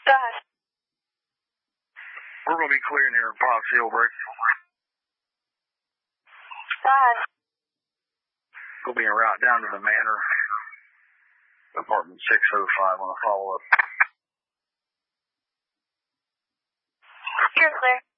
Go ahead. We're going to be clearing here at Fox Hill Break. Go ahead. We'll be en route down to the Manor. Apartment 605 on a follow-up. You're clear.